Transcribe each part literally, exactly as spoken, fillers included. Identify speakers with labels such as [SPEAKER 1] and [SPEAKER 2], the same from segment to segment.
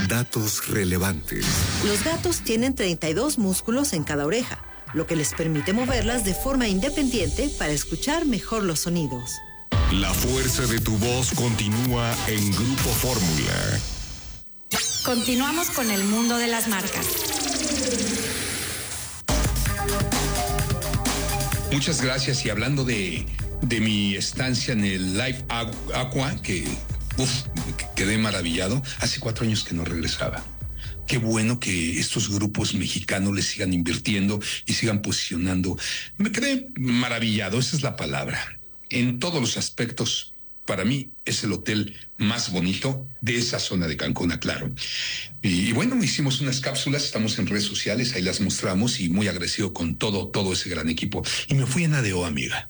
[SPEAKER 1] Datos relevantes.
[SPEAKER 2] Los gatos tienen treinta y dos músculos en cada oreja, lo que les permite moverlas de forma independiente para escuchar mejor los sonidos.
[SPEAKER 1] La fuerza de tu voz continúa en Grupo Fórmula.
[SPEAKER 3] Continuamos con el mundo de las marcas.
[SPEAKER 4] Muchas gracias. Y hablando de, de mi estancia en el Life Aqua, que uf, quedé maravillado. Hace cuatro años que no regresaba. Qué bueno que estos grupos mexicanos les sigan invirtiendo y sigan posicionando. Me quedé maravillado, esa es la palabra. En todos los aspectos, para mí es el hotel más bonito de esa zona de Cancún, claro. Y, y bueno, hicimos unas cápsulas, estamos en redes sociales, ahí las mostramos y muy agradecido con todo, todo ese gran equipo. Y me fui en A D O, amiga.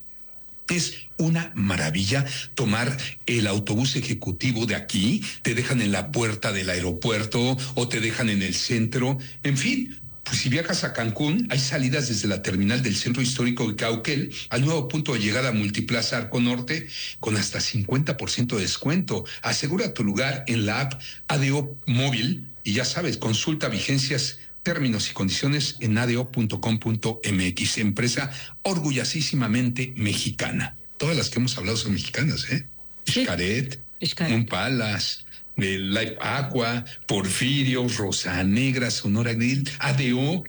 [SPEAKER 4] Es una maravilla tomar el autobús ejecutivo de aquí, te dejan en la puerta del aeropuerto o te dejan en el centro, en fin. Pues si viajas a Cancún, hay salidas desde la terminal del Centro Histórico de Cauquel al nuevo punto de llegada a Multiplaza Arco Norte con hasta cincuenta por ciento de descuento. Asegura tu lugar en la app A D O Móvil y ya sabes, consulta vigencias, términos y condiciones en a d o punto com punto m x. Empresa orgullosísimamente mexicana. Todas las que hemos hablado son mexicanas, ¿eh?
[SPEAKER 5] Sí.
[SPEAKER 4] Xcaret,
[SPEAKER 5] Xcaret.
[SPEAKER 4] Moon Palace, el Life Aqua, Porfirio, Rosa Negra, Sonora Grill, A D O.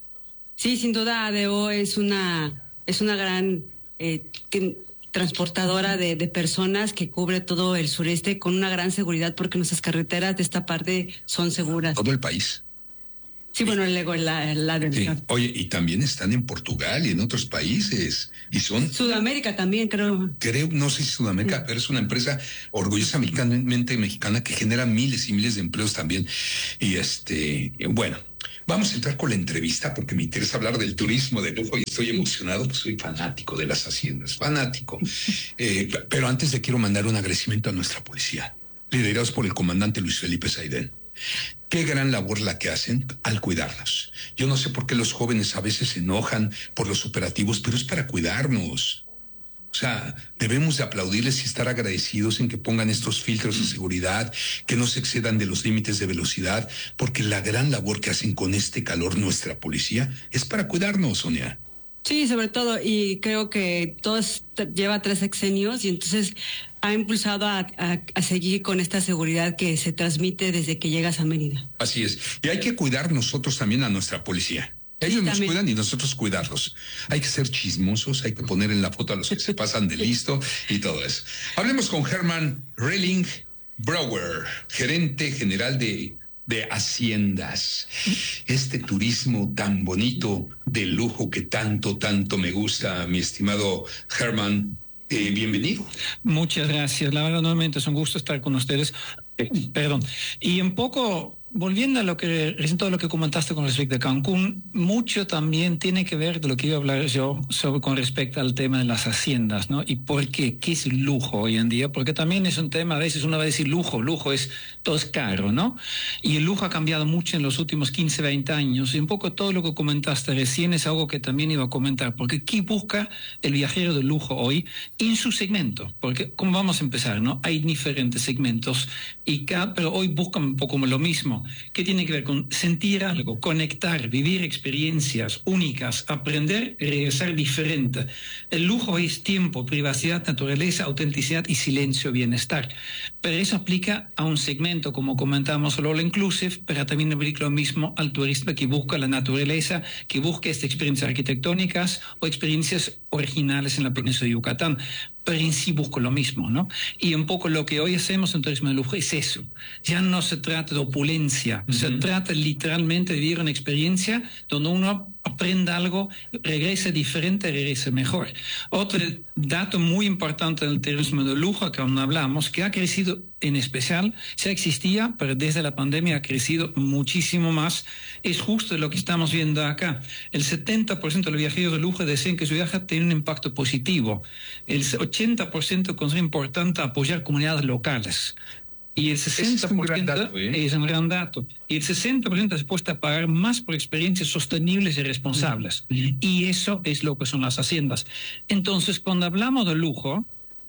[SPEAKER 5] Sí, sin duda A D O es una es una gran eh, que, transportadora de, de personas que cubre todo el sureste con una gran seguridad porque nuestras carreteras de esta parte son seguras.
[SPEAKER 4] Todo el país.
[SPEAKER 5] Sí, bueno, luego la, la de
[SPEAKER 4] Sí. Oye, y también están en Portugal y en otros países. Y son...
[SPEAKER 5] Sudamérica también, creo.
[SPEAKER 4] Creo, no sé si Sudamérica,
[SPEAKER 5] Sí.
[SPEAKER 4] pero es una empresa orgullosamente mexicana que genera miles y miles de empleos también. Y este, bueno, vamos a entrar con la entrevista porque me interesa hablar del turismo de lujo y estoy emocionado, pues soy fanático de las haciendas, fanático. Eh, pero antes le quiero mandar un agradecimiento a nuestra policía, liderados por el comandante Luis Felipe Saidén. Qué gran labor la que hacen al cuidarnos. Yo no sé por qué los jóvenes a veces se enojan por los operativos, pero es para cuidarnos. O sea, debemos de aplaudirles y estar agradecidos en que pongan estos filtros de seguridad, que no se excedan de los límites de velocidad, porque la gran labor que hacen con este calor nuestra policía es para cuidarnos, Sonia.
[SPEAKER 5] Sí, sobre todo, y creo que todo es- lleva tres sexenios y entonces ha impulsado a, a, a seguir con esta seguridad que se transmite desde que llegas a Mérida.
[SPEAKER 4] Así es. Y hay que cuidar nosotros también a nuestra policía. Ellos
[SPEAKER 5] Sí,
[SPEAKER 4] nos
[SPEAKER 5] también.
[SPEAKER 4] cuidan y nosotros cuidarlos. Hay que ser chismosos, hay que poner en la foto a los que se pasan de listo y todo eso. Hablemos con Herman Relling Brouwer, gerente general de, de Haciendas. Este turismo tan bonito, de lujo que tanto, tanto me gusta, mi estimado Herman. Eh, bienvenido.
[SPEAKER 6] Muchas gracias. La verdad, nuevamente es un gusto estar con ustedes. Eh, perdón. Y un poco, volviendo a lo que, recién todo lo que comentaste con respecto a Cancún, mucho también tiene que ver de lo que iba a hablar yo sobre con respecto al tema de las haciendas, ¿no? Y por qué, qué es lujo hoy en día, porque también es un tema, a veces uno va a decir lujo, lujo es, todo es caro, ¿no? Y el lujo ha cambiado mucho en los últimos quince, veinte años, y un poco todo lo que comentaste recién es algo que también iba a comentar, porque ¿qué busca el viajero de lujo hoy en su segmento? Porque, ¿cómo vamos a empezar, no? Hay diferentes segmentos, y cada, pero hoy buscan un poco lo mismo, que tiene que ver con sentir algo, conectar, vivir experiencias únicas, aprender, regresar diferente. El lujo es tiempo, privacidad, naturaleza, autenticidad y silencio, bienestar. Pero eso aplica a un segmento, como comentamos, el all inclusive, pero también aplica lo mismo al turista que busca la naturaleza, que busca estas experiencias arquitectónicas o experiencias originales en la península de Yucatán. Pero en sí busco lo mismo, ¿no? Y un poco lo que hoy hacemos en turismo de lujo es eso. Ya no se trata de opulencia, uh-huh. Se trata literalmente de vivir una experiencia donde uno aprenda algo, regrese diferente, regrese mejor. Otro dato muy importante del turismo de lujo que aún hablamos, que ha crecido en especial, ya existía, pero desde la pandemia ha crecido muchísimo más, es justo lo que estamos viendo acá. El setenta por ciento de los viajeros de lujo desean que su viaje tenga un impacto positivo. El ochenta por ciento considera importante apoyar comunidades locales. Y el sesenta por ciento
[SPEAKER 4] es un gran dato, ¿eh?
[SPEAKER 6] es un gran dato. Y el sesenta por ciento está dispuesto a pagar más por experiencias sostenibles y responsables. Mm. Y eso es lo que son las haciendas. Entonces, cuando hablamos de lujo,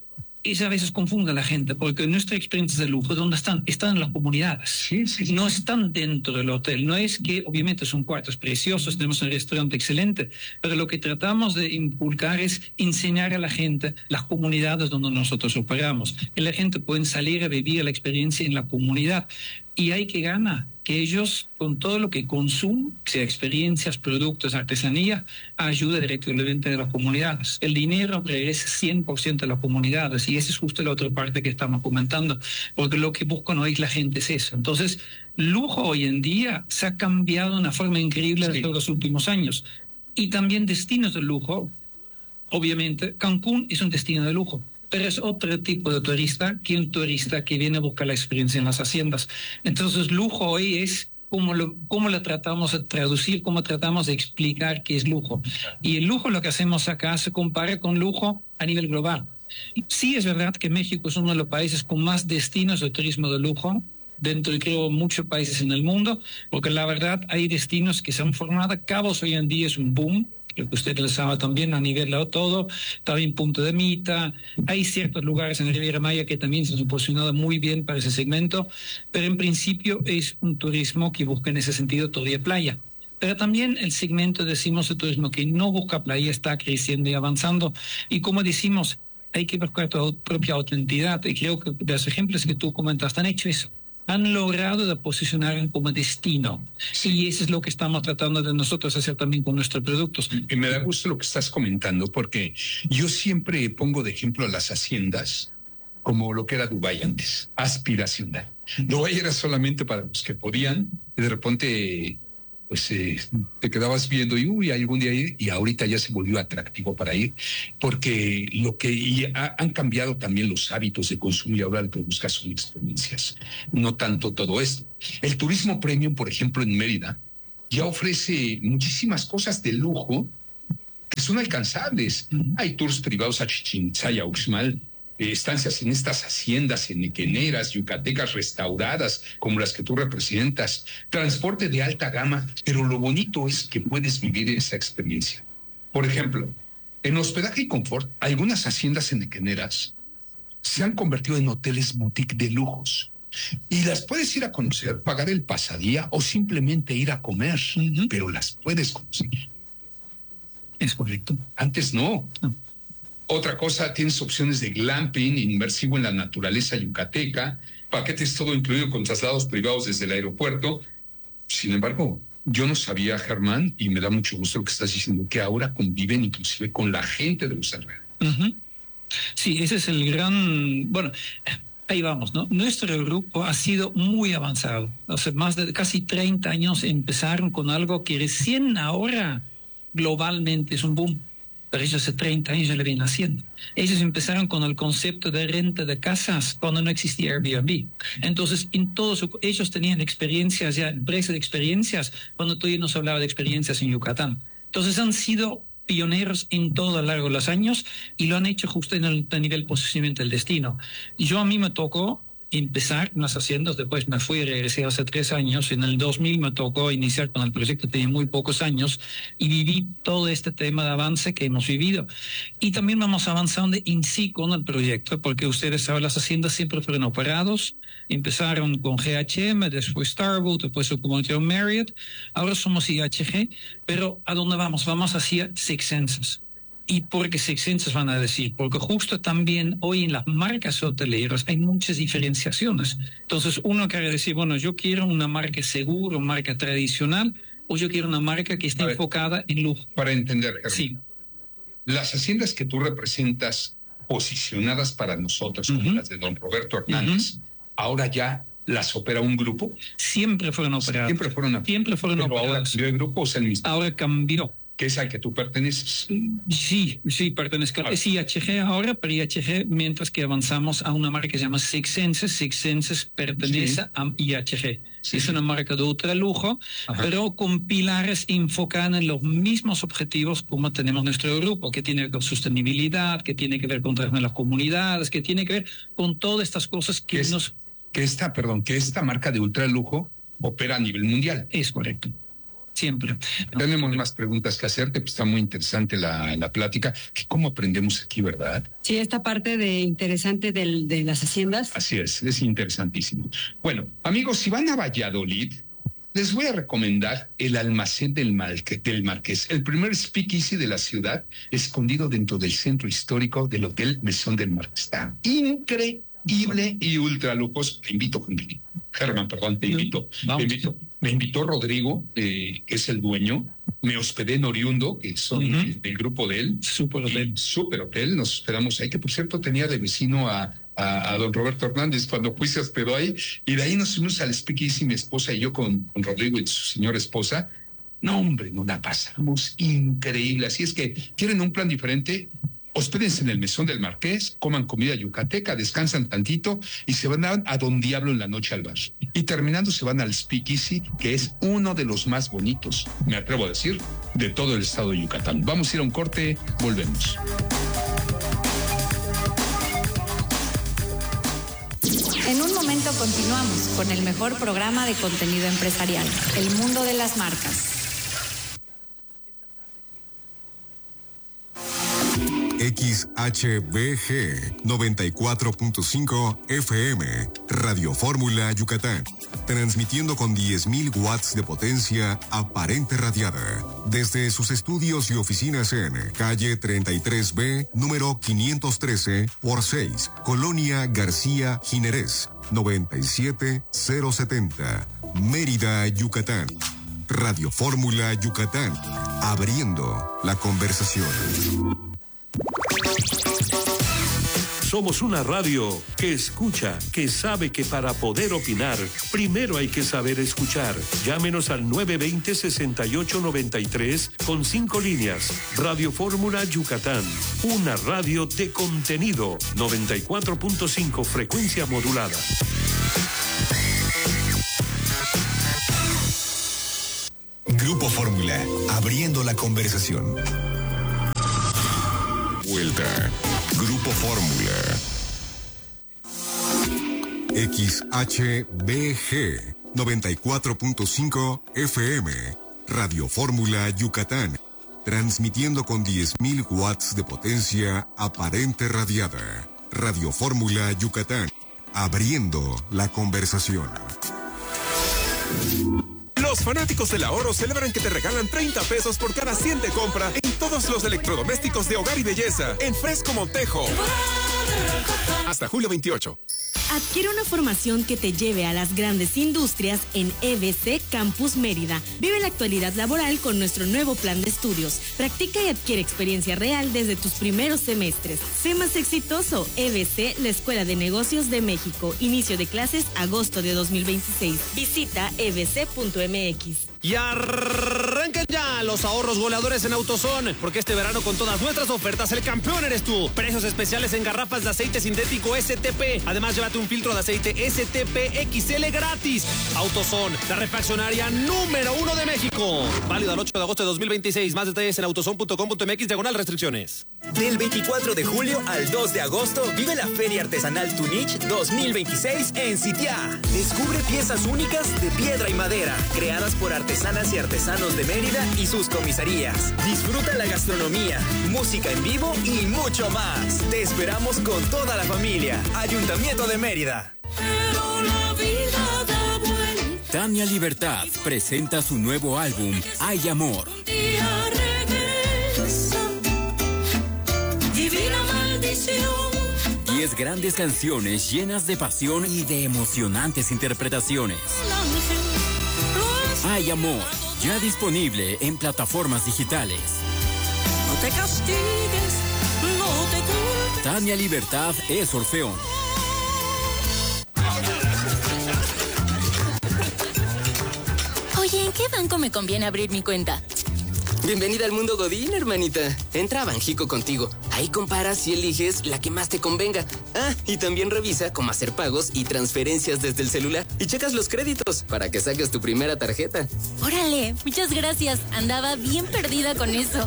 [SPEAKER 6] eso a veces confunde a la gente, porque nuestra experiencia de lujo, ¿dónde están? Están en las comunidades.
[SPEAKER 4] Sí, sí, sí.
[SPEAKER 6] No están dentro del hotel. No es que, obviamente, son cuartos preciosos, tenemos un restaurante excelente, pero lo que tratamos de inculcar es enseñar a la gente las comunidades donde nosotros operamos. Que la gente puede salir a vivir la experiencia en la comunidad. Y hay que ganar que ellos, con todo lo que consumen, sea experiencias, productos, artesanía, ayude directamente a las comunidades. El dinero regresa cien por ciento a las comunidades, y esa es justo la otra parte que estamos comentando, porque lo que buscan hoy la gente es eso. Entonces, lujo hoy en día se ha cambiado de una forma increíble sí. en los últimos años. Y también destinos de lujo. Obviamente, Cancún es un destino de lujo, pero es otro tipo de turista que un turista que viene a buscar la experiencia en las haciendas. Entonces, lujo hoy es cómo lo, cómo lo tratamos de traducir, cómo tratamos de explicar qué es lujo. Y el lujo, lo que hacemos acá, se compara con lujo a nivel global. Sí, es verdad que México es uno de los países con más destinos de turismo de lujo, dentro de, creo, muchos países en el mundo, porque la verdad hay destinos que se han formado. Cabos hoy en día es un boom, lo que usted lo sabe también a nivel de todo, también Punta de Mita, hay ciertos lugares en Riviera Maya que también se han posicionado muy bien para ese segmento, pero en principio es un turismo que busca en ese sentido todavía playa. Pero también el segmento, decimos, de turismo que no busca playa está creciendo y avanzando, y como decimos, hay que buscar tu propia autenticidad, y creo que de los ejemplos que tú comentaste han hecho eso. Han logrado de posicionar como destino. Sí. Y eso es lo que estamos tratando de nosotros hacer también con nuestros productos.
[SPEAKER 4] Y me da gusto lo que estás comentando, porque yo siempre pongo de ejemplo a las haciendas como lo que era Dubái antes, aspiracional. Dubái era solamente para los que podían, y de repente pues eh, te quedabas viendo y uy, algún día ir, y ahorita ya se volvió atractivo para ir, porque lo que y ha, han cambiado también los hábitos de consumo, y ahora lo que buscas son experiencias, no tanto todo esto. El turismo premium, por ejemplo, en Mérida, ya ofrece muchísimas cosas de lujo que son alcanzables. Uh-huh. Hay tours privados a Chichén Itzá y a Uxmal, Eh, estancias en estas haciendas enequeneras, yucatecas restauradas, como las que tú representas, transporte de alta gama, pero lo bonito es que puedes vivir esa experiencia. Por ejemplo, en hospedaje y confort, algunas haciendas enequeneras se han convertido en hoteles boutique de lujos, y las puedes ir a conocer, pagar el pasadía o simplemente ir a comer, uh-huh. pero las puedes conocer.
[SPEAKER 6] Es correcto.
[SPEAKER 4] Antes no. no. Otra cosa, tienes opciones de glamping, inmersivo en la naturaleza yucateca, paquetes todo incluido con traslados privados desde el aeropuerto. Sin embargo, yo no sabía, Germán, y me da mucho gusto lo que estás diciendo, que ahora conviven inclusive con la gente de los alrededores.
[SPEAKER 6] Uh-huh. Sí, ese es el gran... Bueno, ahí vamos, ¿no? Nuestro grupo ha sido muy avanzado. Hace más de casi treinta años empezaron con algo que recién ahora globalmente es un boom. Pero ellos hace treinta años ya lo vienen haciendo. Ellos empezaron con el concepto de renta de casas cuando no existía Airbnb. Entonces, en todos ellos tenían experiencias, ya empresas de experiencias, cuando todavía no se hablaba de experiencias en Yucatán. Entonces, han sido pioneros en todo a lo largo de los años, y lo han hecho justo en el a nivel posicionamiento del destino. Yo a mí me tocó empezar en las haciendas, después me fui y regresé hace tres años. En el dos mil me tocó iniciar con el proyecto, tenía muy pocos años, y viví todo este tema de avance que hemos vivido. Y también vamos avanzando en sí con el proyecto, porque ustedes saben, las haciendas siempre fueron operados, empezaron con G H M, después Starwood, después se convirtió en Marriott, ahora somos I H G, pero ¿a dónde vamos? Vamos hacia Six Senses. ¿Y por qué Six Senses van a decir? Porque justo también hoy en las marcas hoteleras hay muchas diferenciaciones. Entonces uno quiere decir, bueno, yo quiero una marca segura, una marca tradicional, o yo quiero una marca que esté ver, enfocada en lujo.
[SPEAKER 4] Para entender, Germán,
[SPEAKER 6] sí.
[SPEAKER 4] Las haciendas que tú representas, posicionadas para nosotros, uh-huh. como las de don Roberto Hernández, uh-huh. ahora ya las opera un grupo.
[SPEAKER 6] Siempre fueron operadas.
[SPEAKER 4] Siempre fueron,
[SPEAKER 6] Siempre fueron
[SPEAKER 4] pero
[SPEAKER 6] operadas.
[SPEAKER 4] Ahora cambió el grupo, o sea, el mismo.
[SPEAKER 6] Ahora cambió.
[SPEAKER 4] ¿Qué es al que tú perteneces?
[SPEAKER 6] Sí, sí, pertenezco. Es I H G ahora, pero I H G, mientras que avanzamos a una marca que se llama Six Senses. Six Senses pertenece sí. a I H G. Sí. Es una marca de ultra lujo, ajá. pero con pilares enfocados en los mismos objetivos como tenemos nuestro grupo, que tiene que ver con sostenibilidad, que tiene que ver con las comunidades, que tiene que ver con todas estas cosas que
[SPEAKER 4] es,
[SPEAKER 6] nos...
[SPEAKER 4] Que esta, perdón, que esta marca de ultra lujo opera a nivel mundial.
[SPEAKER 6] Es correcto. siempre.
[SPEAKER 4] Tenemos más preguntas que hacerte, pues está muy interesante la, la plática. ¿Cómo aprendemos aquí, verdad?
[SPEAKER 5] Sí, esta parte de interesante del, de las haciendas.
[SPEAKER 4] Así es, es interesantísimo. Bueno, amigos, si van a Valladolid, les voy a recomendar el almacén del, Malque, del Marqués, el primer speakeasy de la ciudad, escondido dentro del centro histórico del Hotel Mesón del Marqués. Está increíble y ultra lujoso. Te invito, Germán, perdón, te invito. Te invito. Me invitó Rodrigo, eh, que es el dueño. Me hospedé en Oriundo, que son uh-huh. el, el grupo de él.
[SPEAKER 6] Super Hotel.
[SPEAKER 4] Super Hotel, nos hospedamos ahí, que por cierto tenía de vecino a, a, a don Roberto Hernández cuando fui se hospedó ahí. Y de ahí nos fuimos al speakeasy, mi esposa y yo con, con Rodrigo y su señora esposa. No, hombre, nos la pasamos increíble. Así es que, ¿quieren un plan diferente? Hospédense en el Mesón del Marqués, coman comida yucateca, descansan tantito y se van a, a Don Diablo en la noche al bar. Y terminando se van al Speakeasy, que es uno de los más bonitos, me atrevo a decir, de todo el estado de Yucatán. Vamos a ir a un corte, volvemos.
[SPEAKER 3] En un momento continuamos con el mejor programa de contenido empresarial, El Mundo de las Marcas.
[SPEAKER 1] X H B G noventa y cuatro punto cinco F M, Radio Fórmula Yucatán, transmitiendo con diez mil watts de potencia aparente radiada, desde sus estudios y oficinas en calle treinta y tres B, número quinientos trece por seis, Colonia García Jiménez, noventa y siete mil setenta, Mérida, Yucatán. Radio Fórmula Yucatán, abriendo la conversación.
[SPEAKER 7] Somos una radio que escucha, que sabe que para poder opinar, primero hay que saber escuchar. Llámenos al nueve dos cero, sesenta y ocho noventa y tres con cinco líneas. Radio Fórmula Yucatán, una radio de contenido. noventa y cuatro punto cinco frecuencia modulada.
[SPEAKER 1] Grupo Fórmula, abriendo la conversación. Vuelta. Grupo Fórmula. X H B G noventa y cuatro punto cinco F M, Radio Fórmula Yucatán, transmitiendo con diez mil watts de potencia aparente radiada. Radio Fórmula Yucatán, abriendo la conversación.
[SPEAKER 8] Los fanáticos del ahorro celebran que te regalan treinta pesos por cada cien de compra en todos los electrodomésticos de hogar y belleza en Fresco Montejo. Hasta julio veintiocho.
[SPEAKER 9] Adquiere una formación que te lleve a las grandes industrias en E B C Campus Mérida. Vive la actualidad laboral con nuestro nuevo plan de estudios. Practica y adquiere experiencia real desde tus primeros semestres. Sé más exitoso. E B C, la Escuela de Negocios de México. Inicio de clases agosto de dos mil veintiséis. Visita e b c punto m x.
[SPEAKER 10] Y arranquen ya los ahorros goleadores en AutoZone, porque este verano con todas nuestras ofertas el campeón eres tú. Precios especiales en garrafas de aceite sintético S T P. Además, llévate un filtro de aceite S T P X L gratis. AutoZone, la refaccionaria número uno de México. Válido al ocho de agosto de dos mil veintiséis. Más detalles en autozone punto com punto m x diagonal restricciones.
[SPEAKER 11] Del veinticuatro de julio al dos de agosto vive la Feria Artesanal Tunich dos mil veintiséis en Sitiá. Descubre piezas únicas de piedra y madera, creadas por artesanas y artesanos de Mérida y sus comisarías. Disfruta la gastronomía, música en vivo y mucho más. Te esperamos con toda la familia. Ayuntamiento de Mérida.
[SPEAKER 12] Pero la vida da vuelta.
[SPEAKER 13] Tania Libertad presenta su nuevo álbum, Hay Amor.
[SPEAKER 12] Un día regresa, divina maldición.
[SPEAKER 13] Diez grandes canciones llenas de pasión y de emocionantes interpretaciones. Hay Amor, ya disponible en plataformas digitales.
[SPEAKER 12] No te castigues, no te culpes.
[SPEAKER 13] Tania Libertad es Orfeón.
[SPEAKER 14] Oye, ¿en qué banco me conviene abrir mi cuenta?
[SPEAKER 15] Bienvenida al mundo Godín, hermanita. Entra a Banjico Contigo. Ahí comparas y eliges la que más te convenga. Ah, y también revisa cómo hacer pagos y transferencias desde el celular. Y checas los créditos para que saques tu primera tarjeta.
[SPEAKER 14] Órale, muchas gracias. Andaba bien perdida con eso.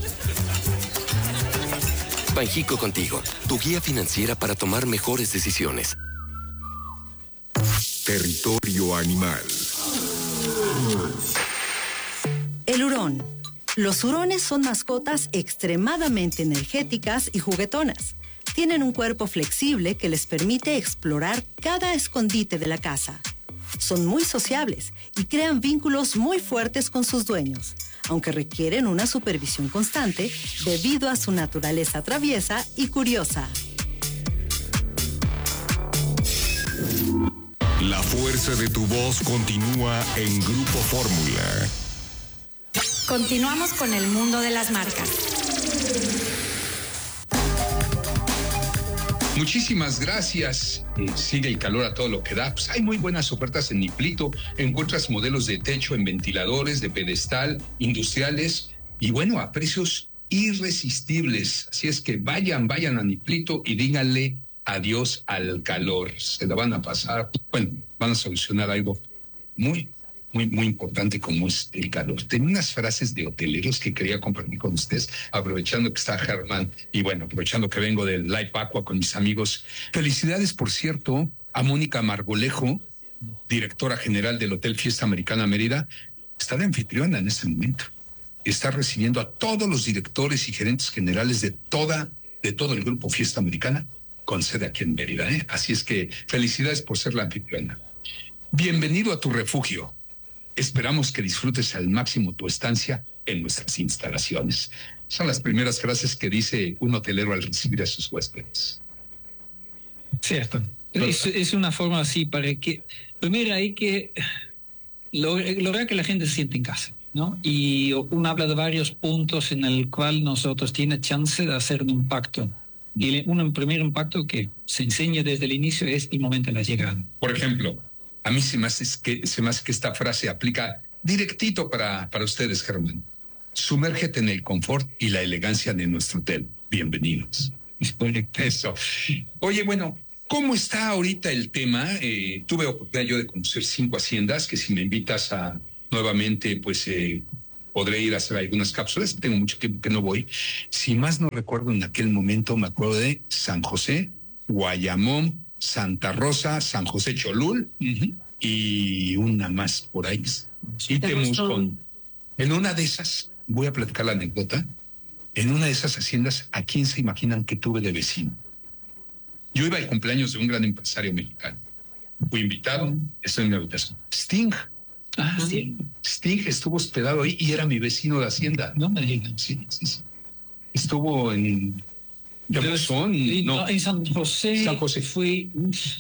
[SPEAKER 16] Banjico Contigo, tu guía financiera para tomar mejores decisiones.
[SPEAKER 1] Territorio Animal.
[SPEAKER 2] El El hurón. Los hurones son mascotas extremadamente energéticas y juguetonas. Tienen un cuerpo flexible que les permite explorar cada escondite de la casa. Son muy sociables y crean vínculos muy fuertes con sus dueños, aunque requieren una supervisión constante debido a su naturaleza traviesa y curiosa.
[SPEAKER 1] La fuerza de tu voz continúa en Grupo Fórmula.
[SPEAKER 3] Continuamos con el mundo de las marcas.
[SPEAKER 4] Muchísimas gracias. Eh, sigue el calor a todo lo que da. Pues hay muy buenas ofertas en Niplito. Encuentras modelos de techo en ventiladores, de pedestal, industriales y bueno, a precios irresistibles. Así es que vayan, vayan a Niplito y díganle adiós al calor. Se la van a pasar. Bueno, van a solucionar algo muy, muy, muy importante como es el calor. Tengo unas frases de hoteleros que quería compartir con ustedes, aprovechando que está Germán y bueno, aprovechando que vengo del Live Aqua con mis amigos. Felicidades, por cierto, a Mónica Margolejo, directora general del Hotel Fiesta Americana Mérida. Está de anfitriona en este momento. Está recibiendo a todos los directores y gerentes generales de toda, de todo el grupo Fiesta Americana con sede aquí en Mérida, ¿eh? Así es que felicidades por ser la anfitriona. Bienvenido a tu refugio. Esperamos que disfrutes al máximo tu estancia en nuestras instalaciones. Son las primeras frases que dice un hotelero al recibir a sus huéspedes.
[SPEAKER 6] Cierto. Es, es una forma así para que, primero hay que lograr que la gente se siente en casa, ¿no? Y uno habla de varios puntos en el cual nosotros tiene chance de hacer un impacto. Y un primer impacto que se enseña desde el inicio es el momento de la llegada.
[SPEAKER 4] Por ejemplo, a mí se me hace que, se me hace que esta frase aplica directito para, para ustedes, Germán. Sumérgete en el confort y la elegancia de nuestro hotel. Bienvenidos. Eso. Oye, bueno, ¿cómo está ahorita el tema? Eh, tuve oportunidad yo de conocer cinco haciendas, que si me invitas a nuevamente, pues eh, podré ir a hacer algunas cápsulas. Tengo mucho tiempo que no voy. Si más no recuerdo, en aquel momento me acuerdo de San José, Guayamón, Santa Rosa, San José Cholul uh-huh. y una más por ahí. Y Temuscon. En una de esas, voy a platicar la anécdota, en una de esas haciendas, ¿a quién se imaginan que tuve de vecino? Yo iba al cumpleaños de un gran empresario mexicano. Fui invitado, estoy en mi habitación. Sting.
[SPEAKER 6] Ah, sí.
[SPEAKER 4] Sting estuvo hospedado ahí y era mi vecino de hacienda.
[SPEAKER 6] No me digan.
[SPEAKER 4] Sí, sí, sí. Estuvo en...
[SPEAKER 6] Son, no. En San José,
[SPEAKER 4] San José.
[SPEAKER 6] Fui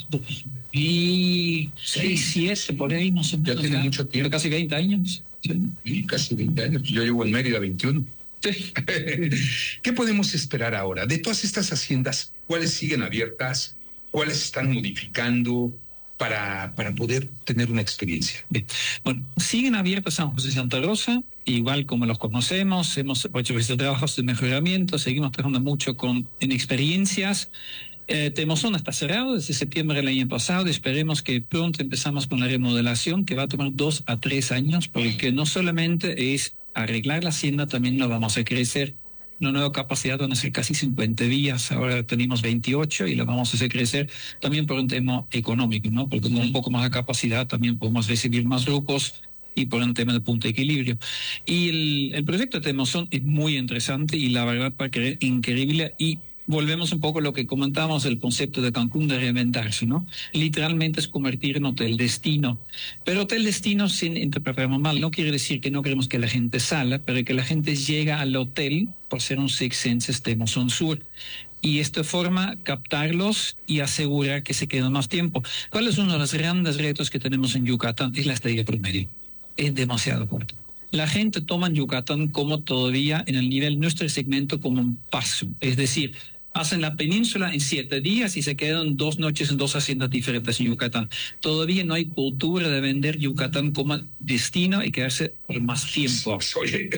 [SPEAKER 6] y seis, siete, por ahí, no sé.
[SPEAKER 4] Ya tiene ya, mucho tiempo.
[SPEAKER 6] Casi veinte años.
[SPEAKER 4] Sí. Sí, casi veinte años. Yo llevo en Mérida veintiuno.
[SPEAKER 6] Sí.
[SPEAKER 4] ¿Qué podemos esperar ahora? De todas estas haciendas, ¿cuáles siguen abiertas? ¿Cuáles están modificando para, para poder tener una experiencia?
[SPEAKER 6] Bien. Bueno, siguen abiertas San José y Santa Rosa, igual como los conocemos, hemos hecho estos trabajos de mejoramiento, seguimos trabajando mucho con, en experiencias. Eh, Temozón está cerrado desde septiembre del año pasado, esperemos que pronto empezamos con la remodelación, que va a tomar dos a tres años, porque no solamente es arreglar la hacienda, también lo vamos a crecer. Una nueva capacidad van a ser casi cincuenta días, ahora tenemos veintiocho y lo vamos a hacer crecer también por un tema económico, ¿no? Porque con un poco más de capacidad también podemos recibir más grupos y por un tema de punto de equilibrio. Y el, el proyecto de Temozón es muy interesante y la verdad para creer increíble, y volvemos un poco a lo que comentábamos, el concepto de Cancún de reinventarse, ¿no? Literalmente es convertir en hotel destino. Pero hotel destino, sin interpretarlo mal, no quiere decir que no queremos que la gente salga, pero que la gente llega al hotel por ser un Six Senses Temozón Sur. Y esta forma captarlos y asegurar que se queden más tiempo. ¿Cuál es uno de los grandes retos que tenemos en Yucatán? Es la estadía promedio. Es demasiado corto. La gente toma en Yucatán como todavía en el nivel nuestro segmento como un paso. Es decir, hacen la península en siete días y se quedan dos noches en dos haciendas diferentes en Yucatán. Todavía no hay cultura de vender Yucatán como destino y quedarse por más tiempo.
[SPEAKER 4] Oye,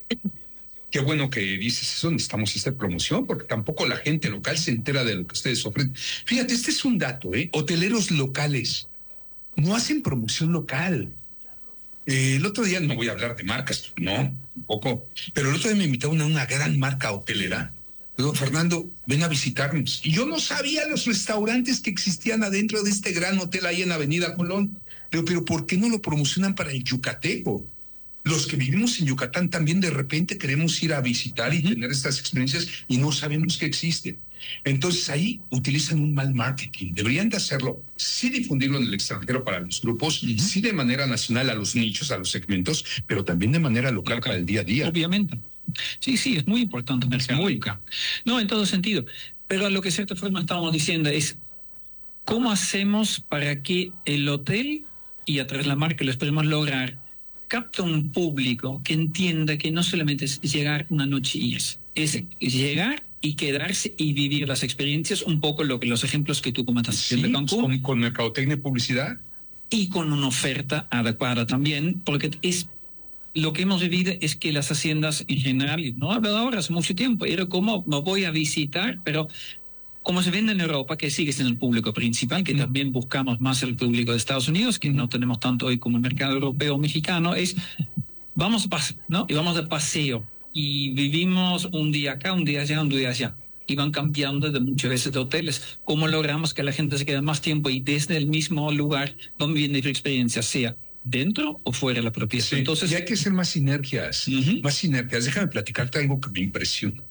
[SPEAKER 4] qué bueno que dices eso, necesitamos esta promoción, porque tampoco la gente local se entera de lo que ustedes ofrecen. Fíjate, este es un dato, ¿eh? Hoteleros locales no hacen promoción local. Eh, el otro día, no voy a hablar de marcas, no, un poco, pero el otro día me invitaron a una gran marca hotelera. Digo, Fernando, ven a visitarnos. Y yo no sabía los restaurantes que existían adentro de este gran hotel ahí en Avenida Colón. Digo, pero ¿por qué no lo promocionan para el yucateco? Los que vivimos en Yucatán también de repente queremos ir a visitar y uh-huh. tener estas experiencias y no sabemos que existen. Entonces ahí utilizan un mal marketing. Deberían de hacerlo, sí difundirlo en el extranjero para los grupos, uh-huh. sí de manera nacional a los nichos, a los segmentos, pero también de manera local, local. para el día a día.
[SPEAKER 6] Obviamente. Sí, sí, es muy importante el mercado local. No, en todo sentido. Pero lo que de cierta forma estábamos diciendo es ¿cómo hacemos para que el hotel y a través de la marca lo esperemos lograr capta un público que entienda que no solamente es llegar una noche y es, es llegar y quedarse y vivir las experiencias, un poco lo que los ejemplos que tú comentaste
[SPEAKER 4] sí,
[SPEAKER 6] de Cancún.
[SPEAKER 4] Con, con mercadotecnia y publicidad.
[SPEAKER 6] Y con una oferta adecuada también, porque es lo que hemos vivido es que las haciendas en general, no ha habido ahora hace mucho tiempo, era como me voy a visitar, pero como se vende en Europa, que sigue siendo el público principal, que mm. también buscamos más el público de Estados Unidos, que no tenemos tanto hoy como el mercado europeo o mexicano, es vamos, ¿no? Y vamos de paseo y vivimos un día acá, un día allá, un día allá. Y van cambiando de muchas veces de hoteles. ¿Cómo logramos que la gente se quede más tiempo y desde el mismo lugar van viviendo su experiencia, sea dentro o fuera de la propiedad?
[SPEAKER 4] Sí, entonces, y hay que hacer más sinergias, uh-huh. más sinergias. Déjame platicarte algo que me impresiona.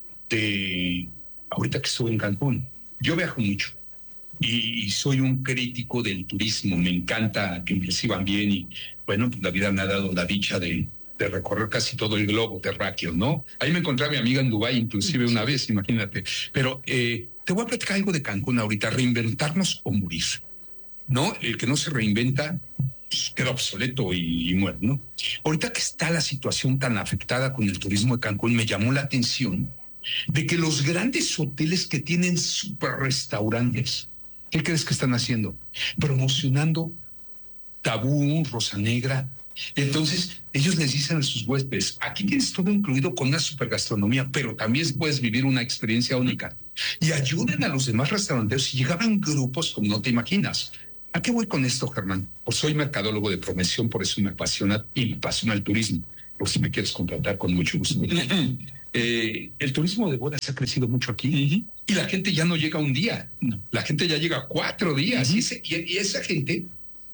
[SPEAKER 4] De ahorita que estuve en Cancún, yo viajo mucho y, y soy un crítico del turismo. Me encanta que me reciban bien y bueno, pues la vida me ha dado la dicha de, de recorrer casi todo el globo terráqueo, ¿no? Ahí me encontré a mi amiga en Dubái, inclusive una vez, imagínate. Pero eh, te voy a platicar algo de Cancún ahorita, reinventarnos o morir, ¿no? El que no se reinventa pues, queda obsoleto y, y muere, ¿no? Ahorita que está la situación tan afectada con el turismo de Cancún, me llamó la atención de que los grandes hoteles que tienen super restaurantes, ¿qué crees que están haciendo? Promocionando Tabú, Rosa Negra. Entonces, ellos les dicen a sus huéspedes, aquí tienes todo incluido con una super gastronomía, pero también puedes vivir una experiencia única. Y ayuden a los demás restauranteros y llegaban grupos como no te imaginas. ¿A qué voy con esto, Germán? Pues soy mercadólogo de promoción, por eso me apasiona y me apasiona el turismo. Por si me quieres contratar, con mucho gusto. Eh, el turismo de bodas ha crecido mucho aquí uh-huh. y la gente ya no llega un día, no. la gente ya llega cuatro días uh-huh. y, ese, y, y esa gente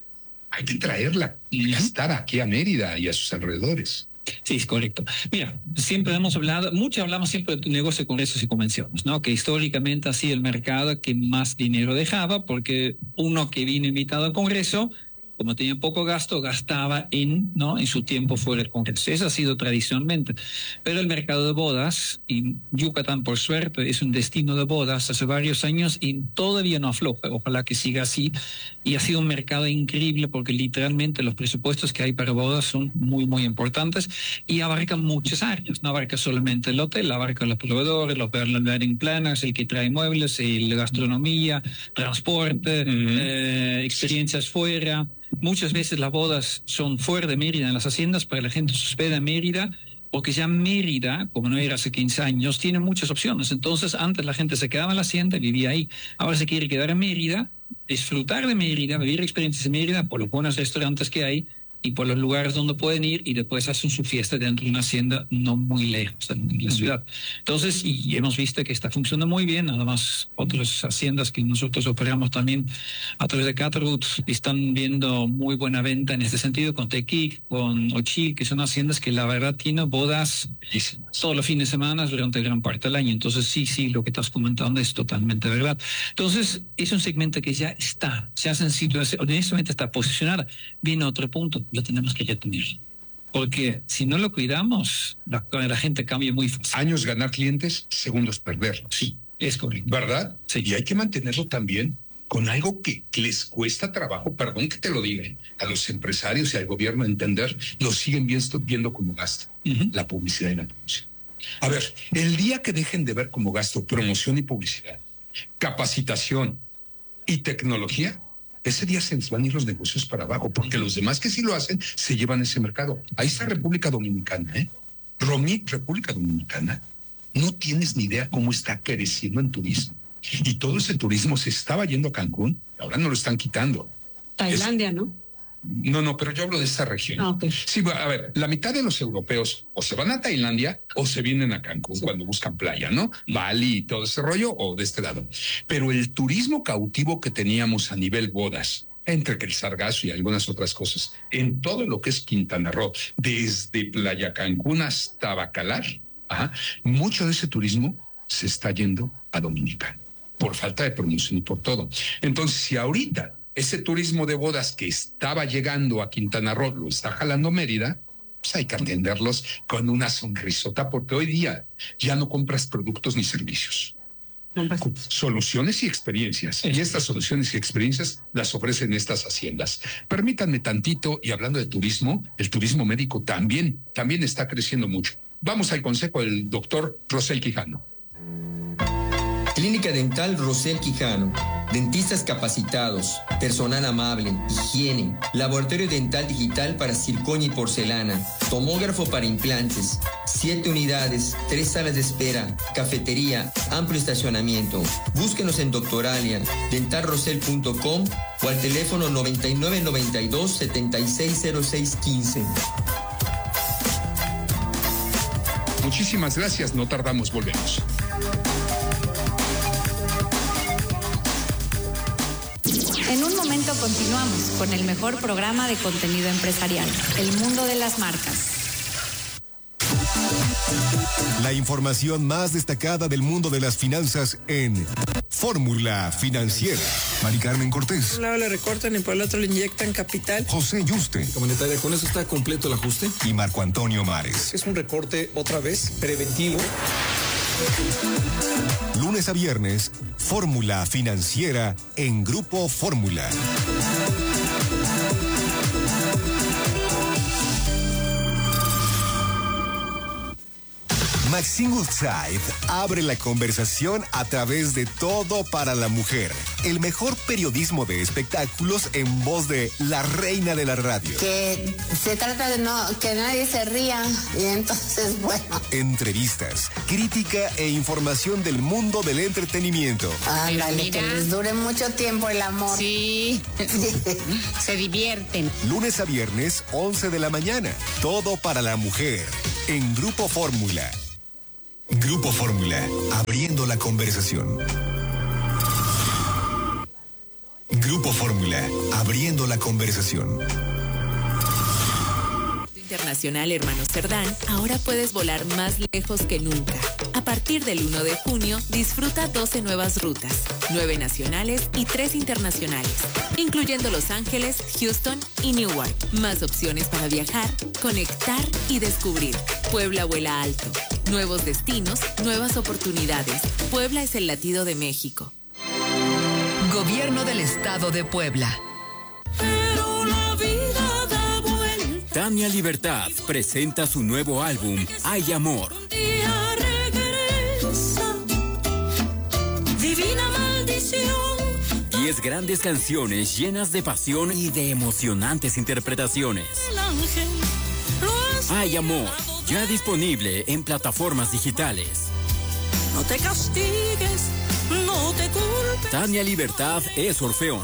[SPEAKER 4] hay que traerla y uh-huh. estar aquí a Mérida y a sus alrededores.
[SPEAKER 6] Sí, es correcto. Mira, siempre hemos hablado, mucho hablamos siempre de negocio de congresos y convenciones, ¿no? Que históricamente ha sido el mercado que más dinero dejaba, porque uno que vino invitado al congreso, como tenía poco gasto, gastaba en, ¿no? en su tiempo fuera del Congreso. Eso ha sido tradicionalmente. Pero el mercado de bodas, y Yucatán, por suerte, es un destino de bodas hace varios años y todavía no afloja. Ojalá que siga así. Y ha sido un mercado increíble porque literalmente los presupuestos que hay para bodas son muy, muy importantes y abarcan muchas áreas. No abarca solamente el hotel, abarca los proveedores, los wedding planners, el que trae muebles, la gastronomía, transporte, uh-huh. eh, experiencias fuera. Muchas veces las bodas son fuera de Mérida, en las haciendas, para la gente se hospeda en Mérida, porque ya Mérida, como no era hace quince años, tiene muchas opciones. Entonces, antes la gente se quedaba en la hacienda y vivía ahí. Ahora se quiere quedar en Mérida, disfrutar de Mérida, vivir experiencias en Mérida por los buenos restaurantes que hay y por los lugares donde pueden ir, y después hacen su fiesta dentro de una hacienda no muy lejos de la ciudad. Entonces, y hemos visto que está funcionando muy bien. Además, otras haciendas que nosotros operamos también a través de Caterwood están viendo muy buena venta en este sentido, con Tequic, con Ochil, que son haciendas que la verdad tienen bodas todos los fines de semana durante gran parte del año. Entonces, sí, sí, lo que estás comentando es totalmente verdad. Entonces, es un segmento que ya está, se hace en situación, honestamente está posicionada. Viene otro punto. Lo tenemos que ya tener. Porque si no lo cuidamos, la, la gente cambia muy fácil.
[SPEAKER 4] Años ganar clientes, segundos perderlos.
[SPEAKER 6] Sí, es correcto.
[SPEAKER 4] ¿Verdad?
[SPEAKER 6] Sí.
[SPEAKER 4] Y hay que mantenerlo también con algo que, que les cuesta trabajo, perdón que te lo digan, a los empresarios y al gobierno entender, lo siguen viendo, viendo como gasto, uh-huh. la publicidad y la promoción. A ver, el día que dejen de ver como gasto promoción y publicidad, capacitación y tecnología, ese día se les van a ir los negocios para abajo, porque los demás que sí lo hacen se llevan ese mercado. Ahí está República Dominicana, ¿eh? Romy, República Dominicana, no tienes ni idea cómo está creciendo en turismo. Y todo ese turismo se estaba yendo a Cancún, ahora no lo están quitando.
[SPEAKER 5] Tailandia, es... ¿no?
[SPEAKER 4] No, no, pero yo hablo de esta región. Ah, okay. Sí, a ver, la mitad de los europeos o se van a Tailandia o se vienen a Cancún sí. cuando buscan playa, ¿no? Bali y todo ese rollo, o de este lado. Pero el turismo cautivo que teníamos a nivel bodas entre que el sargazo y algunas otras cosas, en todo lo que es Quintana Roo, desde Playa Cancún hasta Bacalar, ajá, mucho de ese turismo se está yendo a Dominicana, por falta de promoción y por todo. Entonces, si ahorita ese turismo de bodas que estaba llegando a Quintana Roo lo está jalando Mérida, pues hay que atenderlos con una sonrisota, porque hoy día ya no compras productos ni servicios. Soluciones y experiencias. Y estas soluciones y experiencias las ofrecen estas haciendas. Permítanme tantito, y hablando de turismo, el turismo médico también, también está creciendo mucho. Vamos al consejo del doctor Rosel Quijano.
[SPEAKER 17] Clínica Dental Rosel Quijano. Dentistas capacitados, personal amable, higiene, laboratorio dental digital para circonia y porcelana, tomógrafo para implantes, siete unidades, tres salas de espera, cafetería, amplio estacionamiento. Búsquenos en Doctoralia, dental rosel punto com o al teléfono noventa y nueve noventa y dos setenta y seis cero seis quince.
[SPEAKER 4] Muchísimas gracias, no tardamos, volvemos.
[SPEAKER 3] En un momento continuamos con el mejor programa de contenido empresarial, El Mundo de las Marcas.
[SPEAKER 1] La información más destacada del mundo de las finanzas en Fórmula Financiera. Mari Carmen Cortés.
[SPEAKER 18] Por un lado le recortan y por el otro le inyectan capital.
[SPEAKER 1] José Yuste.
[SPEAKER 19] Comunitaria, ¿con eso está completo el ajuste?
[SPEAKER 1] Y Marco Antonio Mares.
[SPEAKER 19] Es un recorte otra vez preventivo.
[SPEAKER 1] Lunes a viernes, Fórmula Financiera en Grupo Fórmula. Maxine Woodside abre la conversación a través de Todo para la Mujer, el mejor periodismo de espectáculos en voz de la reina de la radio.
[SPEAKER 20] Que se trata de no que nadie se ría y entonces, bueno.
[SPEAKER 1] Entrevistas, crítica e información del mundo del entretenimiento.
[SPEAKER 20] Ándale, que les dure mucho tiempo el amor.
[SPEAKER 21] Sí, se divierten.
[SPEAKER 1] Lunes a viernes, once de la mañana. Todo para la Mujer, en Grupo Fórmula. Grupo Fórmula, abriendo la conversación. Grupo Fórmula, abriendo la conversación.
[SPEAKER 22] Internacional Hermanos Cerdán, ahora puedes volar más lejos que nunca. A partir del uno de junio, disfruta doce nuevas rutas, nueve nacionales y tres internacionales, incluyendo Los Ángeles, Houston y Newark. Más opciones para viajar, conectar y descubrir. Puebla vuela alto. Nuevos destinos, nuevas oportunidades. Puebla es el latido de México.
[SPEAKER 23] Gobierno del Estado de Puebla.
[SPEAKER 12] Pero la vida da vuelta.
[SPEAKER 13] Tania Libertad presenta su nuevo álbum, Hay Amor.
[SPEAKER 12] Día regresa. Divina maldición.
[SPEAKER 13] Diez grandes canciones llenas de pasión y de emocionantes interpretaciones.
[SPEAKER 12] El ángel lo
[SPEAKER 13] Hay Amor, ya disponible en plataformas digitales.
[SPEAKER 12] No te castigues, no te culpes.
[SPEAKER 13] Tania Libertad es Orfeón.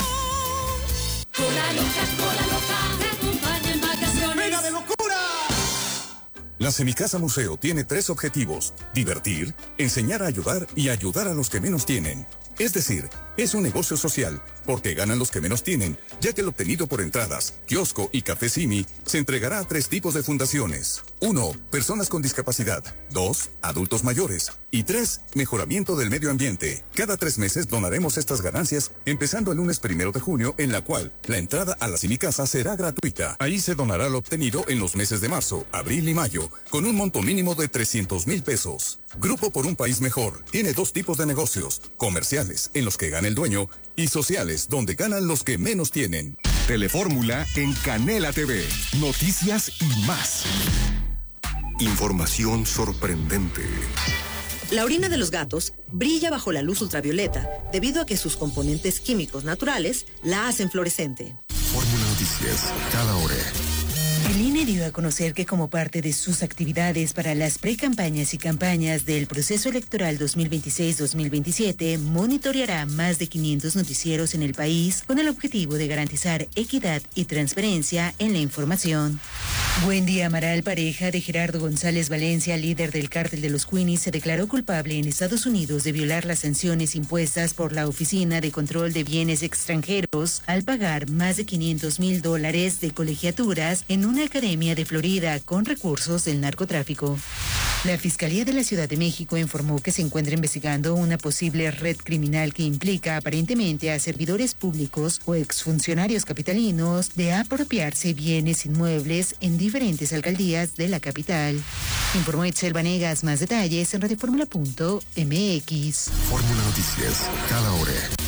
[SPEAKER 12] Cola loca, cola loca, te acompaña en vacaciones. ¡Venga de locura!
[SPEAKER 24] La Semicasa Museo tiene tres objetivos: divertir, enseñar a ayudar y ayudar a los que menos tienen. Es decir, es un negocio social, porque ganan los que menos tienen, ya que el obtenido por entradas, kiosco y café Simi se entregará a tres tipos de fundaciones. Uno, personas con discapacidad. Dos, adultos mayores. Y tres, mejoramiento del medio ambiente. Cada tres meses donaremos estas ganancias, empezando el lunes primero de junio, en la cual la entrada a la Semicasa será gratuita. Ahí se donará lo obtenido en los meses de marzo, abril y mayo, con un monto mínimo de trescientos mil pesos. Grupo por un País Mejor tiene dos tipos de negocios: comerciales, en los que gana el dueño, y sociales, donde ganan los que menos tienen.
[SPEAKER 1] Telefórmula en Canela T V. Noticias y más. Información sorprendente.
[SPEAKER 2] La orina de los gatos brilla bajo la luz ultravioleta debido a que sus componentes químicos naturales la hacen fluorescente.
[SPEAKER 1] Fórmula Noticias, cada hora.
[SPEAKER 25] El I N E dio a conocer que como parte de sus actividades para las precampañas y campañas del proceso electoral dos mil veintiséis dos mil veintisiete, monitoreará más de quinientos noticieros en el país con el objetivo de garantizar equidad y transparencia en la información. Wendy Amaral, pareja de Gerardo González Valencia, líder del cártel de los Queenies, se declaró culpable en Estados Unidos de violar las sanciones impuestas por la Oficina de Control de Bienes Extranjeros al pagar más de quinientos mil dólares de colegiaturas en una academia de Florida con recursos del narcotráfico. La Fiscalía de la Ciudad de México informó que se encuentra investigando una posible red criminal que implica aparentemente a servidores públicos o exfuncionarios capitalinos de apropiarse bienes inmuebles en diferentes alcaldías de la capital. Informó Itzel Vanegas. Más detalles en radioformula punto m x.
[SPEAKER 1] Fórmula Noticias, cada hora.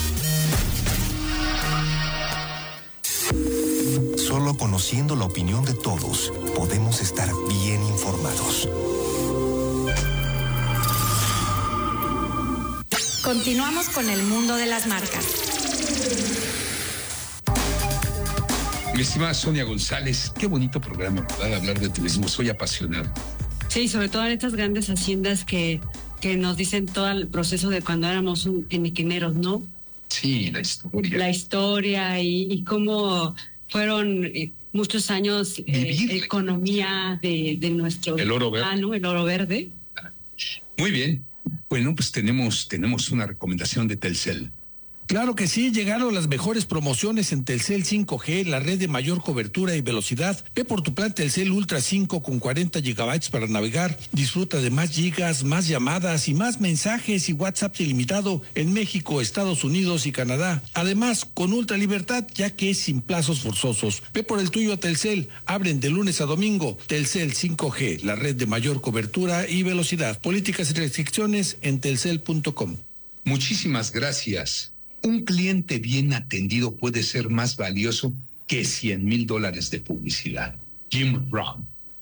[SPEAKER 1] Solo conociendo la opinión de todos podemos estar bien informados.
[SPEAKER 3] Continuamos con el mundo de las marcas.
[SPEAKER 4] Mi estimada Sonia González, qué bonito programa, ¿verdad? Hablar de turismo, soy apasionado.
[SPEAKER 5] Sí, sobre todo en estas grandes haciendas que, que nos dicen todo el proceso de cuando éramos un, eniquineros, ¿no?
[SPEAKER 4] Sí, la historia.
[SPEAKER 5] La historia y, y cómo fueron eh, muchos años eh, economía de, de nuestro...
[SPEAKER 4] El oro verde.
[SPEAKER 5] Ah, ¿no? El oro verde.
[SPEAKER 4] Muy bien. Bueno, pues tenemos, tenemos una recomendación de Telcel.
[SPEAKER 7] Claro que sí, llegaron las mejores promociones en Telcel cinco G, la red de mayor cobertura y velocidad. Ve por tu plan Telcel Ultra cinco con cuarenta gigabytes para navegar. Disfruta de más gigas, más llamadas y más mensajes y WhatsApp ilimitado en México, Estados Unidos y Canadá. Además, con ultra libertad, ya que es sin plazos forzosos. Ve por el tuyo a Telcel. Abren de lunes a domingo. Telcel cinco G, la red de mayor cobertura y velocidad. Políticas y restricciones en telcel punto com.
[SPEAKER 4] Muchísimas gracias. Un cliente bien atendido puede ser más valioso que cien mil dólares de publicidad. Jim Brown.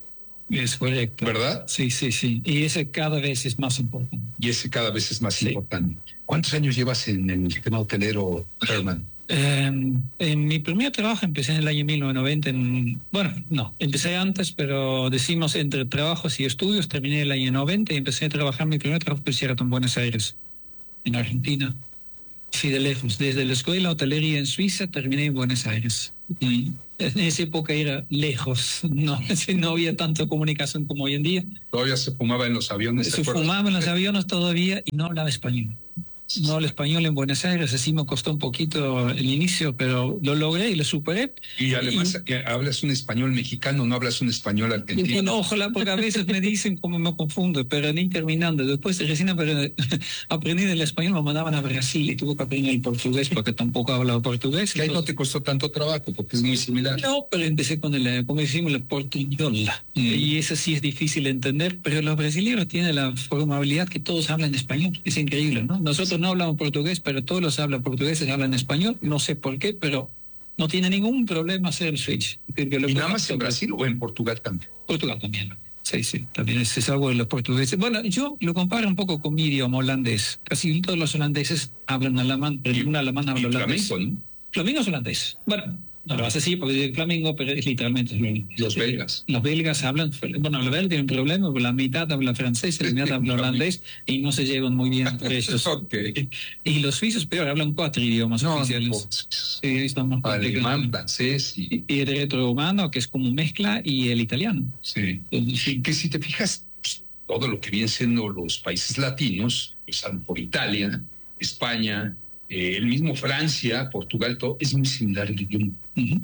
[SPEAKER 6] Es correcto.
[SPEAKER 4] ¿Verdad?
[SPEAKER 6] Sí, sí, sí. Y ese cada vez es más importante.
[SPEAKER 4] Y ese cada vez es más sí. importante. ¿Cuántos años llevas en el tema hotelero, Herman?
[SPEAKER 6] Eh, en mi primer trabajo empecé en el año mil novecientos noventa. En, bueno, no, empecé antes, pero decimos entre trabajos y estudios, terminé el año noventa y empecé a trabajar. Mi primer trabajo fue en Buenos Aires, en Argentina. Sí, de lejos. Desde la escuela hotelería en Suiza terminé en Buenos Aires. Y en esa época era lejos. No, no había tanta comunicación como hoy en día.
[SPEAKER 4] Todavía se fumaba en los aviones.
[SPEAKER 6] Se fumaba en los aviones todavía y no hablaba español. No hablo español en Buenos Aires, así me costó un poquito el inicio, pero lo logré y lo superé.
[SPEAKER 4] Y además y, hablas un español mexicano, no hablas un español argentino.
[SPEAKER 6] No, ojalá, porque a veces me dicen cómo me confundo, pero ni terminando. Después recién aprendí el español, me mandaban a Brasil y tuve que aprender el portugués porque tampoco hablaba portugués.
[SPEAKER 4] Que ahí no te costó tanto trabajo porque es muy similar.
[SPEAKER 6] No, pero empecé con el, como decimos, el portuñol. Mm. Y eso sí es difícil de entender, pero los brasileños tienen la formabilidad que todos hablan español. Es increíble, ¿no? Nosotros no hablamos portugués, pero todos los hablan portugueses hablan español, no sé por qué, pero no tiene ningún problema hacer el switch.
[SPEAKER 4] ¿Y nada más en Brasil o en Portugal también?
[SPEAKER 6] Portugal también, sí, sí, también es, es algo de los portugueses. Bueno, yo lo comparo un poco con mi idioma holandés. Casi todos los holandeses hablan alemán, pero ningún alemán habla holandés.
[SPEAKER 4] Flamenco, ¿no?
[SPEAKER 6] Flamenco es holandés. Bueno, no lo hace así porque es flamenco, pero es literalmente es
[SPEAKER 4] los belgas.
[SPEAKER 6] Los belgas hablan, bueno, los belgas tienen un problema porque la mitad habla francés, la mitad habla holandés y no se llevan muy bien entre ellos.
[SPEAKER 4] Okay.
[SPEAKER 6] Y los suizos peor, hablan cuatro idiomas no, oficiales. Sí, estamos
[SPEAKER 4] alemán, francés y...
[SPEAKER 6] y el retroromano, que es como mezcla, y el italiano.
[SPEAKER 4] Sí. Entonces, que si te fijas, pues, todo lo que vienen siendo los países latinos, empezando por Italia, España, Eh, el mismo Francia, Portugal, todo es muy similar el idioma.
[SPEAKER 6] Uh-huh.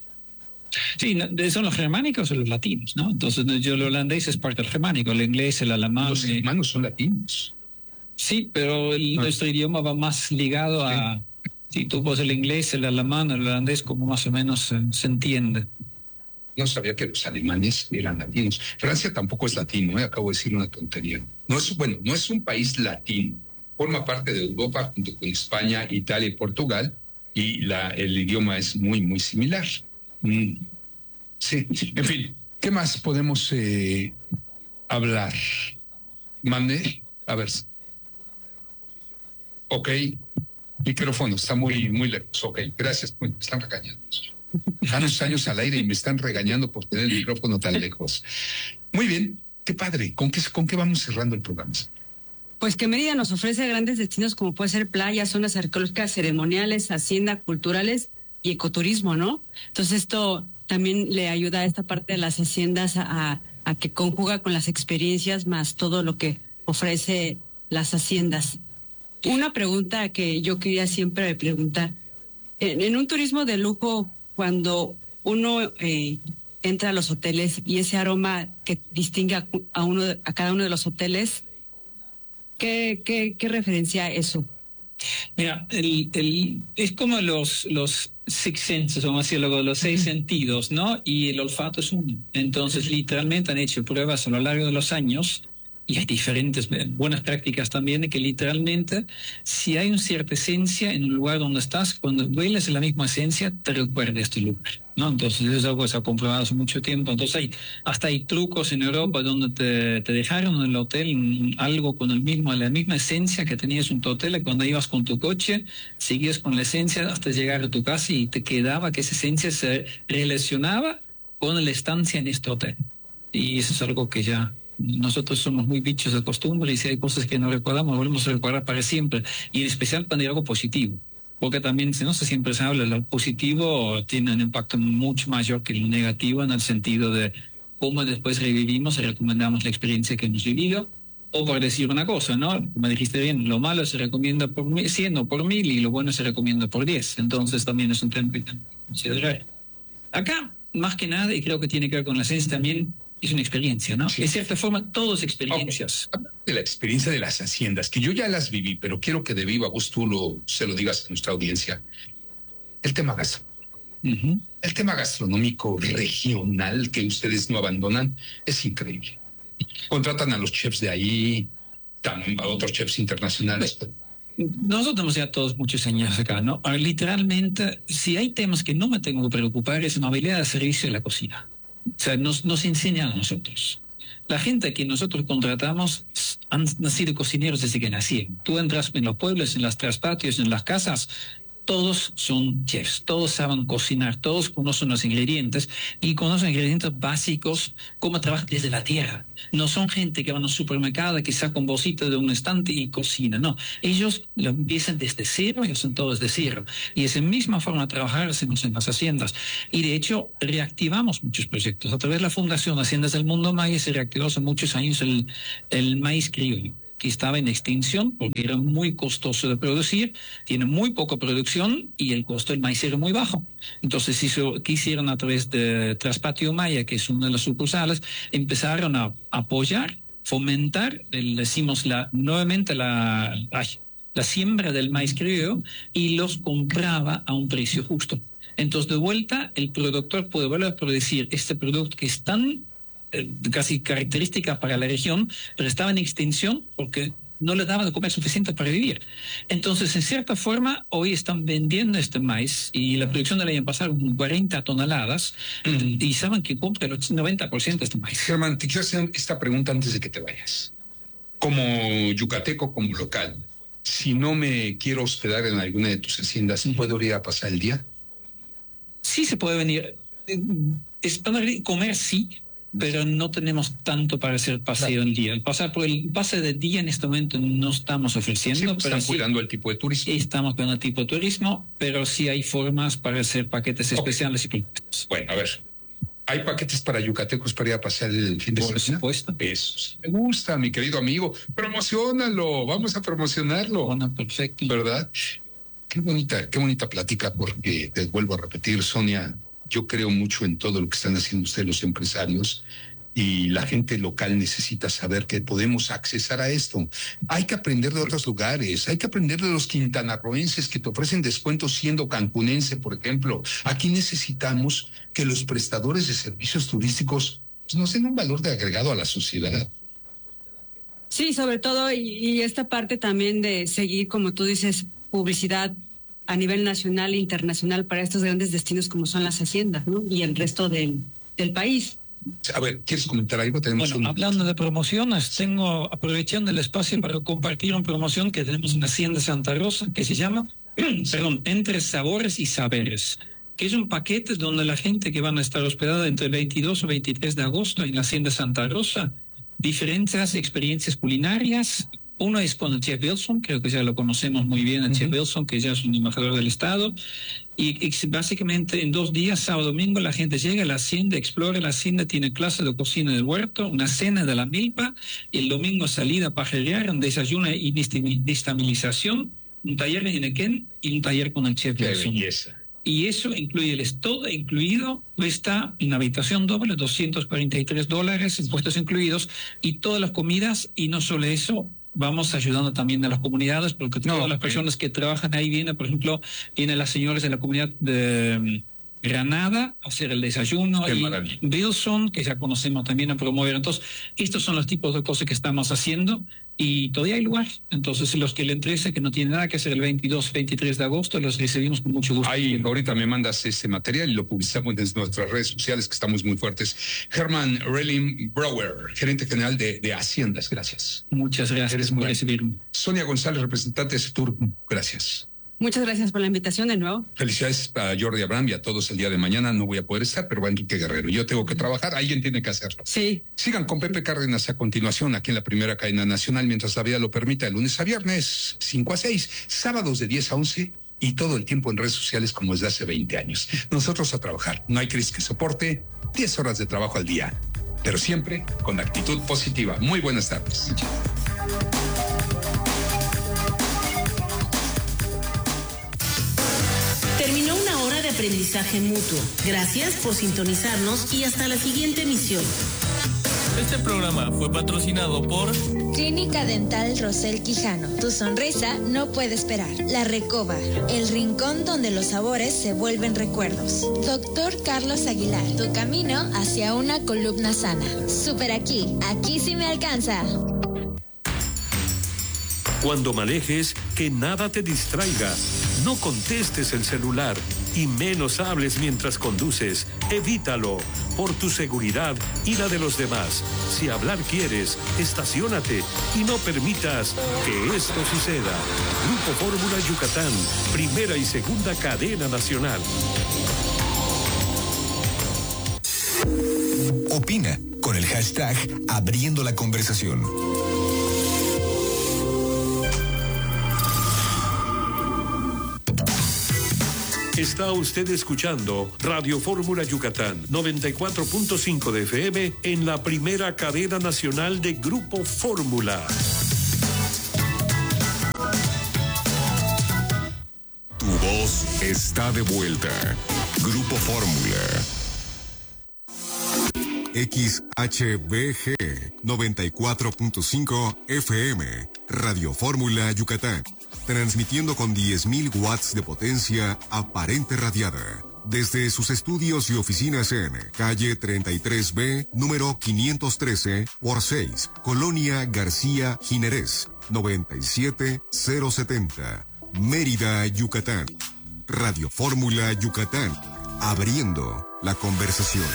[SPEAKER 6] Sí, son los germánicos o los latinos, ¿no? Entonces yo el holandés es parte del germánico, el inglés, el alemán.
[SPEAKER 4] Los hermanos son latinos.
[SPEAKER 6] Sí, pero el, ah. nuestro idioma va más ligado sí. a... Si tú pones el inglés, el alemán, el holandés, como más o menos eh, se entiende.
[SPEAKER 4] No sabía que los alemanes eran latinos. Francia tampoco es latino, ¿eh? Acabo de decir una tontería. No es, bueno, no es un país latino. Forma parte de Europa junto con España, Italia y Portugal, y la, el idioma es muy, muy similar. Mm. Sí, en fin, ¿qué más podemos eh, hablar? Mande, a ver. Ok, micrófono, está muy, muy lejos. Ok, gracias, me están regañando. Tantos años al aire y me están regañando por tener el micrófono tan lejos. Muy bien, qué padre. ¿Con qué, con qué vamos cerrando el programa?
[SPEAKER 5] Pues que Mérida nos ofrece grandes destinos como puede ser playas, zonas arqueológicas, ceremoniales, hacienda, culturales, y ecoturismo, ¿no? Entonces esto también le ayuda a esta parte de las haciendas a, a que conjuga con las experiencias más todo lo que ofrece las haciendas. Una pregunta que yo quería siempre preguntar. En, en un turismo de lujo, cuando uno eh, entra a los hoteles y ese aroma que distingue a, a, uno, a cada uno de los hoteles, ¿qué, qué, qué referencia a eso?
[SPEAKER 6] Mira, el, el, es como los, los six senses, vamos a decirlo, los seis uh-huh. sentidos, ¿no? Y el olfato es uno. Entonces, literalmente han hecho pruebas a lo largo de los años, y hay diferentes buenas prácticas también, de que literalmente, si hay una cierta esencia en un lugar donde estás, cuando hueles la misma esencia, te recuerda este lugar, ¿no? Entonces, eso es algo que se ha comprobado hace mucho tiempo. Entonces, hay, hasta hay trucos en Europa donde te, te dejaron en el hotel algo con el mismo, la misma esencia que tenías en tu hotel, y cuando ibas con tu coche, seguías con la esencia hasta llegar a tu casa y te quedaba que esa esencia se relacionaba con la estancia en este hotel. Y eso es algo que ya... Nosotros somos muy bichos de costumbre, y si hay cosas que no recordamos, volvemos a recordar para siempre, y en especial cuando hay algo positivo, porque también no sé, siempre se habla, lo positivo tiene un impacto mucho mayor que lo negativo, en el sentido de cómo después revivimos y recomendamos la experiencia que hemos vivido. O por decir una cosa, ¿no? Como dijiste bien, lo malo se recomienda por cien o por mil, y lo bueno se recomienda por diez. Entonces también es un tema que considerar. Acá, más que nada, y creo que tiene que ver con la esencia también, es una experiencia, ¿no? Sí. De cierta forma, todos experiencias.
[SPEAKER 4] Okay. De la experiencia de las haciendas, que yo ya las viví, pero quiero que de viva voz tú lo, se lo digas a nuestra audiencia. El tema gastronómico. Uh-huh. El tema gastronómico regional que ustedes no abandonan es increíble. Contratan a los chefs de ahí, también a otros chefs internacionales.
[SPEAKER 6] Nosotros tenemos ya todos muchos años acá, ¿no? Literalmente, si hay temas que no me tengo que preocupar, es una habilidad de servicio de la cocina. O sea, nos, nos enseñan a nosotros. La gente que nosotros contratamos han nacido cocineros desde que nacieron. Tú entras en los pueblos, en las traspatios, en las casas, todos son chefs, todos saben cocinar, todos conocen los ingredientes y conocen ingredientes básicos, cómo trabajan desde la tierra. No son gente que van al supermercado, que saca un bolsito de un estante y cocina, no. Ellos lo empiezan desde cero y hacen todo desde cero. Y esa misma forma de trabajar hacemos en las haciendas. Y de hecho, reactivamos muchos proyectos. A través de la Fundación Haciendas del Mundo Maya se reactivó hace muchos años el, el maíz criollo, que estaba en extinción porque era muy costoso de producir, tiene muy poca producción y el costo del maíz era muy bajo. Entonces, hizo, ¿qué hicieron a través de Traspatio Maya, que es una de las sucursales? Empezaron a apoyar, fomentar, el, decimos la, nuevamente la, ay, la siembra del maíz criollo, y los compraba a un precio justo. Entonces, de vuelta, el productor puede volver a producir este producto que es tan casi característica para la región, pero estaba en extinción porque no le daban de comer suficiente para vivir. Entonces, en cierta forma, hoy están vendiendo este maíz, y la producción del año pasado cuarenta toneladas, mm. y saben que compra el noventa por ciento de este maíz.
[SPEAKER 4] Germán, te quiero hacer esta pregunta antes de que te vayas. Como yucateco, como local, si no me quiero hospedar en alguna de tus haciendas, ¿puedo ir a pasar el día?
[SPEAKER 6] Sí, se puede venir. Es para comer, sí, pero no tenemos tanto para hacer paseo en día. El pasar por el pase de día en este momento no estamos ofreciendo.
[SPEAKER 4] Sí,
[SPEAKER 6] pero
[SPEAKER 4] están
[SPEAKER 6] sí,
[SPEAKER 4] cuidando el tipo de turismo.
[SPEAKER 6] Estamos cuidando el tipo de turismo, pero sí hay formas para hacer paquetes okay. especiales y completos.
[SPEAKER 4] Bueno, a ver, ¿hay paquetes para yucatecos para ir a pasar el fin de semana?
[SPEAKER 6] Por supuesto.
[SPEAKER 4] Eso sí me gusta, mi querido amigo. Promociónalo, vamos a promocionarlo.
[SPEAKER 6] Bueno, perfecto.
[SPEAKER 4] ¿Verdad? Qué bonita, qué bonita plática, porque te vuelvo a repetir, Sonia, yo creo mucho en todo lo que están haciendo ustedes los empresarios, y la gente local necesita saber que podemos accesar a esto. Hay que aprender de otros lugares, hay que aprender de los quintanarroenses que te ofrecen descuentos siendo cancunense, por ejemplo. Aquí necesitamos que los prestadores de servicios turísticos pues, nos den un valor de agregado a la sociedad.
[SPEAKER 5] Sí, sobre todo, y, y esta parte también de seguir, como tú dices, publicidad a nivel nacional e internacional para estos grandes destinos como son las haciendas, ¿no? Y el resto del, del país.
[SPEAKER 4] A ver, ¿quieres comentar algo? Tenemos
[SPEAKER 6] bueno, un... hablando de promociones, tengo, aprovechando el espacio para compartir una promoción que tenemos en la Hacienda Santa Rosa, que se llama, perdón, Entre Sabores y Saberes, que es un paquete donde la gente que van a estar hospedada entre el veintidós o veintitrés de agosto en la Hacienda Santa Rosa, diferentes experiencias culinarias, Uno es con el chef Wilson, creo que ya lo conocemos muy bien, el uh-huh. chef Wilson, que ya es un embajador del Estado. Y, y básicamente en dos días, sábado domingo, la gente llega a la hacienda, explora la hacienda, tiene clase de cocina del huerto, una cena de la milpa, y el domingo salida a pajarear, un desayuno y nistabilización, un taller en Enequén y un taller con el chef
[SPEAKER 4] Qué
[SPEAKER 6] Wilson.
[SPEAKER 4] Belleza.
[SPEAKER 6] Y eso incluye el todo incluido, cuesta en habitación doble, doscientos cuarenta y tres dólares, impuestos incluidos, y todas las comidas, y no solo eso, vamos ayudando también a las comunidades, porque no, todas las personas que trabajan ahí vienen, por ejemplo, vienen las señoras de la comunidad de Granada a hacer el desayuno,
[SPEAKER 4] Qué
[SPEAKER 6] y
[SPEAKER 4] maravilla.
[SPEAKER 6] Wilson, que ya conocemos también, a promover. Entonces, estos son los tipos de cosas que estamos haciendo, y todavía hay lugar. Entonces, los que le interesa, que no tienen nada que hacer el veintidós, veintitrés de agosto, los recibimos con mucho gusto.
[SPEAKER 4] Ahí, ahorita me mandas ese material y lo publicamos en nuestras redes sociales, que estamos muy fuertes. Germán Relin Brower, gerente general de, de Haciendas, gracias.
[SPEAKER 6] Muchas gracias
[SPEAKER 4] Eres
[SPEAKER 6] por
[SPEAKER 4] muy
[SPEAKER 6] recibirme.
[SPEAKER 4] Sonia González, representante de Setur, gracias.
[SPEAKER 5] Muchas gracias por la invitación de nuevo.
[SPEAKER 4] Felicidades a Jordi Abraham y a todos el día de mañana. No voy a poder estar, pero va Enrique Guerrero. Yo tengo que trabajar, alguien tiene que hacerlo.
[SPEAKER 5] Sí.
[SPEAKER 4] Sigan con Pepe Cárdenas a continuación aquí en la primera cadena nacional, mientras la vida lo permita, de lunes a viernes, cinco a seis, sábados de diez a once y todo el tiempo en redes sociales como desde hace veinte años. Nosotros a trabajar. No hay crisis que soporte, diez horas de trabajo al día, pero siempre con actitud positiva. Muy buenas tardes.
[SPEAKER 8] Terminó una hora de aprendizaje mutuo. Gracias por sintonizarnos y hasta la siguiente emisión.
[SPEAKER 9] Este programa fue patrocinado por
[SPEAKER 10] Clínica Dental Rosel Quijano. Tu sonrisa no puede esperar. La Recoba, el rincón donde los sabores se vuelven recuerdos. Doctor Carlos Aguilar, tu camino hacia una columna sana. Super aquí, aquí sí me alcanza.
[SPEAKER 11] Cuando manejes, que nada te distraiga. No contestes el celular y menos hables mientras conduces. Evítalo, por tu seguridad y la de los demás. Si hablar quieres, estaciónate y no permitas que esto suceda. Grupo Fórmula Yucatán, primera y segunda cadena nacional.
[SPEAKER 1] Opina con el hashtag Abriendo la Conversación.
[SPEAKER 11] Está usted escuchando Radio Fórmula Yucatán, noventa y cuatro punto cinco de F M en la primera cadena nacional de Grupo Fórmula.
[SPEAKER 1] Tu voz está de vuelta. Grupo Fórmula. X H B G noventa y cuatro punto cinco F M, Radio Fórmula Yucatán. Transmitiendo con diez mil watts de potencia aparente radiada. Desde sus estudios y oficinas en calle treinta y tres B, número quinientos trece por seis, Colonia García Jiménez, noventa y siete mil setenta, Mérida, Yucatán. Radio Fórmula Yucatán, abriendo la conversación.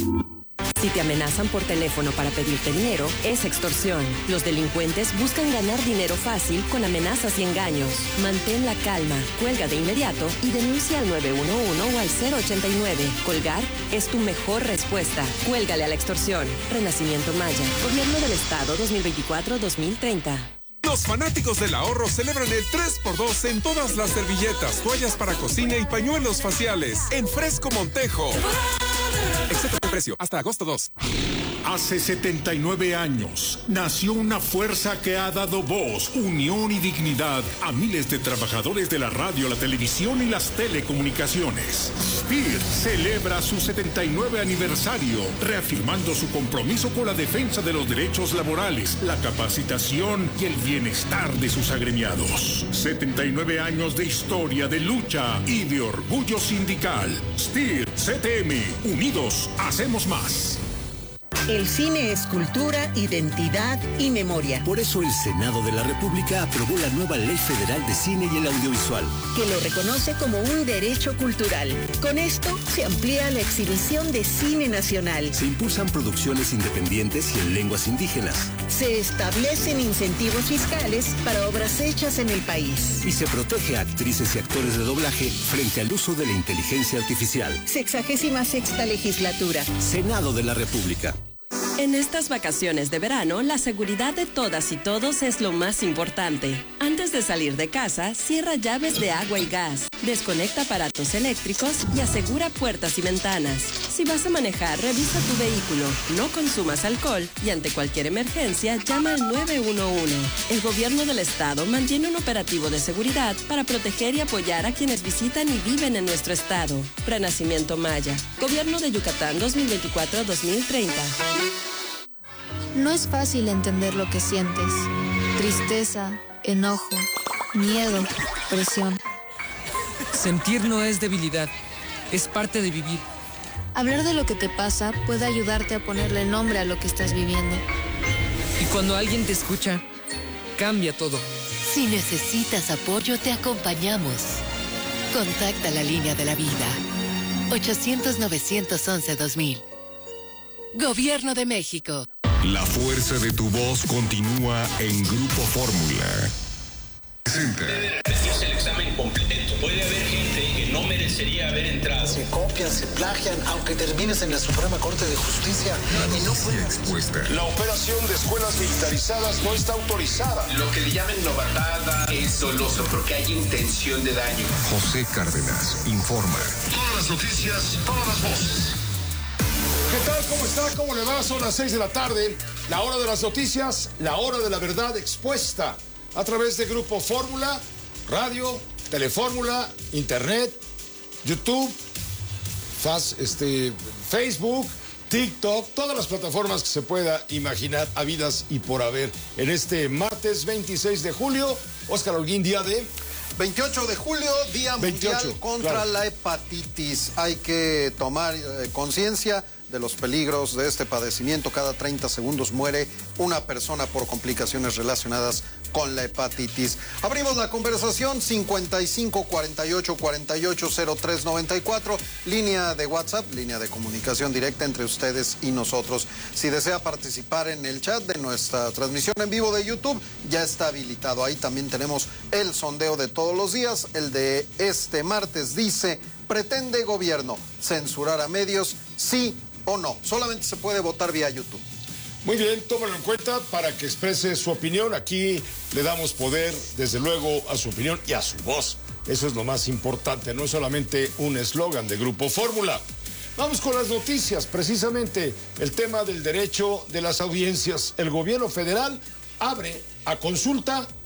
[SPEAKER 15] Si te amenazan por teléfono para pedirte dinero, es extorsión. Los delincuentes buscan ganar dinero fácil con amenazas y engaños. Mantén la calma, cuelga de inmediato y denuncia al nueve uno uno o al cero ochenta y nueve. Colgar es tu mejor respuesta. Cuélgale a la extorsión. Renacimiento Maya. Gobierno del Estado dos mil veinticuatro a dos mil treinta.
[SPEAKER 26] Los fanáticos del ahorro celebran el tres por dos en todas las servilletas, toallas para cocina y pañuelos faciales. En Fresco Montejo. Excepto el precio, hasta agosto dos.
[SPEAKER 27] Hace setenta y nueve años nació una fuerza que ha dado voz, unión y dignidad a miles de trabajadores de la radio, la televisión y las telecomunicaciones. S P I R celebra su setenta y nueve aniversario, reafirmando su compromiso con la defensa de los derechos laborales, la capacitación y el bienestar de sus agremiados. setenta y nueve años de historia, de lucha y de orgullo sindical. S P I R C T M, unidos hacemos más.
[SPEAKER 28] El cine es cultura, identidad y memoria.
[SPEAKER 29] Por eso el Senado de la República aprobó la nueva Ley Federal de Cine y el Audiovisual,
[SPEAKER 28] que lo reconoce como un derecho cultural. Con esto se amplía la exhibición de cine nacional.
[SPEAKER 29] Se impulsan producciones independientes y en lenguas indígenas.
[SPEAKER 28] Se establecen incentivos fiscales para obras hechas en el país.
[SPEAKER 29] Y se protege a actrices y actores de doblaje frente al uso de la inteligencia artificial.
[SPEAKER 28] Sexagésima sexta legislatura.
[SPEAKER 29] Senado de la República.
[SPEAKER 15] En estas vacaciones de verano, la seguridad de todas y todos es lo más importante. Antes de salir de casa, cierra llaves de agua y gas, desconecta aparatos eléctricos y asegura puertas y ventanas. Si vas a manejar, revisa tu vehículo, no consumas alcohol y ante cualquier emergencia, llama al nueve uno uno. El gobierno del estado mantiene un operativo de seguridad para proteger y apoyar a quienes visitan y viven en nuestro estado. Renacimiento Maya. Gobierno de Yucatán dos mil veinticuatro a dos mil treinta.
[SPEAKER 14] No es fácil entender lo que sientes. Tristeza, enojo, miedo, presión.
[SPEAKER 16] Sentir no es debilidad, es parte de vivir.
[SPEAKER 14] Hablar de lo que te pasa puede ayudarte a ponerle nombre a lo que estás viviendo.
[SPEAKER 16] Y cuando alguien te escucha, cambia todo.
[SPEAKER 17] Si necesitas apoyo, te acompañamos. Contacta la línea de la vida. ochocientos, novecientos once, dos mil. Gobierno de México.
[SPEAKER 1] La fuerza de tu voz continúa en Grupo Fórmula. Presenta.
[SPEAKER 18] Debe repetirse el examen completo. Puede haber gente que no merecería haber entrado.
[SPEAKER 19] Se copian, se plagian, aunque termines en la Suprema Corte de Justicia.
[SPEAKER 1] La
[SPEAKER 19] y no puede...
[SPEAKER 1] expuesta.
[SPEAKER 20] La operación de escuelas militarizadas no está autorizada.
[SPEAKER 18] Lo que le llamen novatada es doloso porque hay intención de daño.
[SPEAKER 1] José Cárdenas informa.
[SPEAKER 20] Todas las noticias, todas las voces. ¿Qué tal? ¿Cómo está? ¿Cómo le va? Son las seis de la tarde. La hora de las noticias, la hora de la verdad expuesta a través de Grupo Fórmula, radio, Telefórmula, Internet, YouTube, faz, este, Facebook, TikTok, todas las plataformas que se pueda imaginar, habidas y por haber. En este martes veintiséis de julio, Óscar Holguín, día de...
[SPEAKER 21] veintiocho de julio, Día
[SPEAKER 20] veintiocho,
[SPEAKER 21] Mundial contra
[SPEAKER 20] claro.
[SPEAKER 21] la Hepatitis. Hay que tomar eh, conciencia de los peligros de este padecimiento. Cada treinta segundos muere una persona por complicaciones relacionadas con la hepatitis. Abrimos la conversación cincuenta y cinco, cuarenta y ocho, cuarenta y ocho, cero tres noventa y cuatro, línea de WhatsApp, línea de comunicación directa entre ustedes y nosotros. Si desea participar en el chat de nuestra transmisión en vivo de YouTube, ya está habilitado. Ahí también tenemos el sondeo de todos los días. El de este martes dice: ¿pretende gobierno censurar a medios? Sí o no. Solamente se puede votar vía YouTube.
[SPEAKER 20] Muy bien, tómalo en cuenta para que exprese su opinión. Aquí le damos poder, desde luego, a su opinión y a su voz. Eso es lo más importante, no es solamente un eslogan de Grupo Fórmula. Vamos con las noticias, precisamente el tema del derecho de las audiencias. El gobierno federal abre a consulta